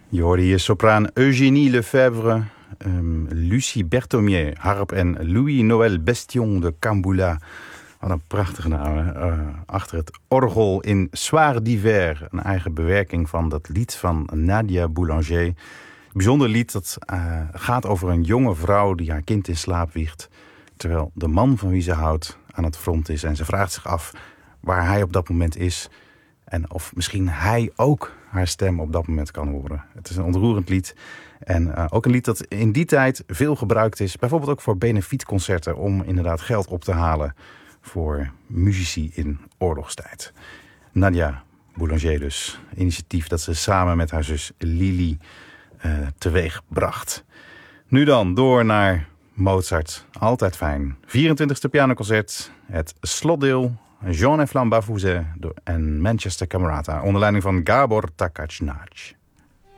Je hoorde hier sopraan Eugénie Lefebvre, Lucie Berthomier, harp en Louis-Noël Bestion de Camboula. Wat een prachtige naam. Achter het orgel in Soir d'hiver. Een eigen bewerking van dat lied van Nadia Boulanger. Een bijzonder lied dat gaat over een jonge vrouw die haar kind in slaap wiegt, terwijl de man van wie ze houdt aan het front is. En ze vraagt zich af waar hij op dat moment is. En of misschien hij ook haar stem op dat moment kan horen. Het is een ontroerend lied. En ook een lied dat in die tijd veel gebruikt is. Bijvoorbeeld ook voor benefietconcerten. Om inderdaad geld op te halen voor muzici in oorlogstijd. Nadia Boulanger dus. Initiatief dat ze samen met haar zus Lili teweeg bracht. Nu dan door naar Mozart. Altijd fijn. 24e pianoconcert. Het slotdeel. Jean et Flambe Bavouzet en Manchester Camerata onder leiding van Gábor Takács.